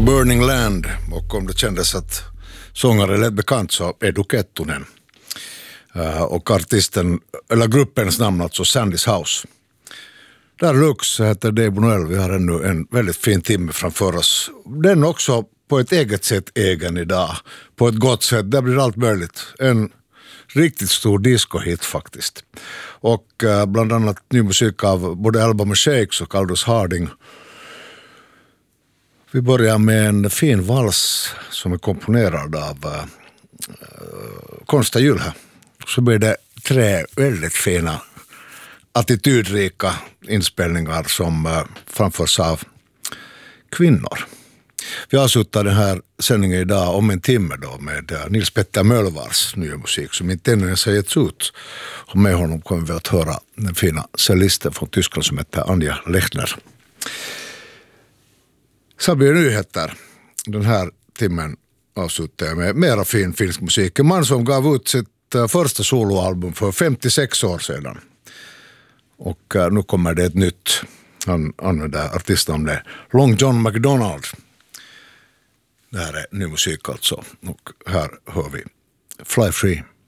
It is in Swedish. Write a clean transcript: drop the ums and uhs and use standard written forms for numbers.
Burning Land, och om det kändes att sångare lät bekant så Edu Kettunen. Och artisten, eller gruppens namn alltså Sandy's House. Där Lux heter Dave Bonell, vi har ännu en väldigt fin timme framför oss. Den också på ett eget sätt egen idag, på ett gott sätt, där blir allt möjligt. En riktigt stor disco-hit faktiskt. Och bland annat ny musik av både Alabama Shakes och Aldous Harding. Vi börjar med en fin vals som är komponerad av Konsta Jylhä. Så blir det 3 väldigt fina attitydrika inspelningar som framförs av kvinnor. Vi avslutar den här sändningen idag om en timme då med Nils Petter Mölvars nya musik som inte ännu har getts ut. Och med honom kommer vi att höra den fina cellisten från Tyskland som heter Anja Lechner. Så blir det nyheter. Den här timmen avslutar jag med mera fin finsk musik. En man som gav ut sitt första soloalbum för 56 år sedan. Och nu kommer det ett nytt. Han använder artistnamnet Long John MacDonald. Det här är ny musik alltså. Och här hör vi Fly Free.